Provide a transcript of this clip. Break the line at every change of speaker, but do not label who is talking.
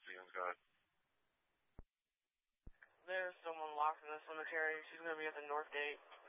Stevens, go ahead.
There's someone locked in the cemetery. She's going to be at the north gate.